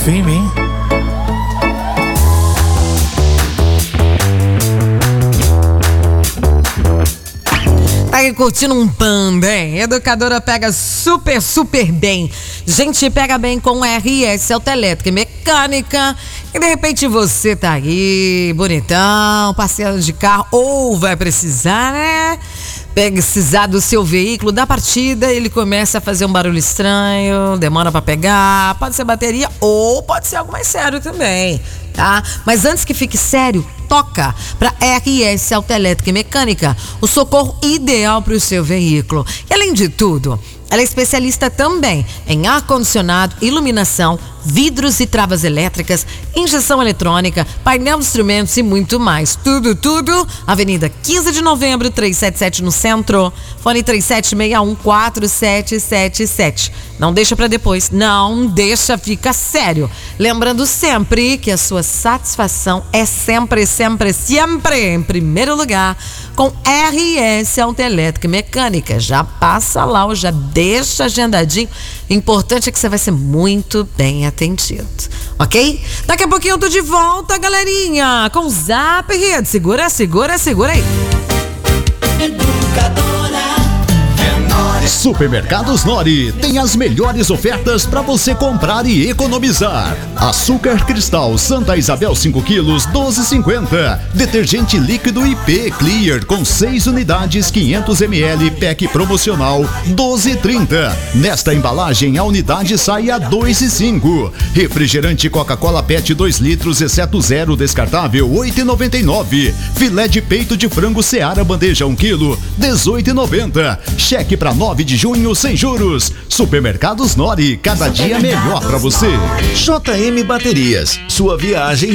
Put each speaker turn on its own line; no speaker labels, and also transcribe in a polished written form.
confia em mim.
Tá aí curtindo um panda, hein? Educadora pega super, super bem. Gente, pega bem com RS Autoelétrica e Mecânica. E de repente você tá aí, bonitão, passeando de carro, ou vai precisar, né? Precisar do seu veículo, da partida, ele começa a fazer um barulho estranho, demora pra pegar, pode ser bateria ou pode ser algo mais sério também, tá? Mas antes que fique sério, toca para RS Autoelétrica e Mecânica, o socorro ideal para o seu veículo. E além de tudo, ela é especialista também em ar-condicionado, iluminação, vidros e travas elétricas, injeção eletrônica, painel de instrumentos e muito mais. Tudo. Avenida 15 de Novembro, 377 no centro. Fone 37614777. Não deixa para depois. Não deixa, fica sério. Lembrando sempre que a sua satisfação é sempre em primeiro lugar com RS Autoelétrica e Mecânica. Já passa lá, já deixa agendadinho. Importante é que você vai ser muito bem atendido, ok? Daqui a pouquinho eu tô de volta, galerinha, com o Zap Rede. Segura aí.
Supermercados Nori tem as melhores ofertas para você comprar e economizar. Açúcar cristal Santa Isabel 5 quilos, 12,50. Detergente líquido IP Clear com 6 unidades, 500 ml, pack promocional, 12,30. Nesta embalagem a unidade sai a 2,5. Refrigerante Coca-Cola PET 2 litros, exceto zero descartável, 8,99. Filé de peito de frango Seara bandeja 1 quilo, 18,90. Cheque para 9 de junho sem juros. Supermercados Nori, cada dia melhor para você.
JM Baterias, sua viagem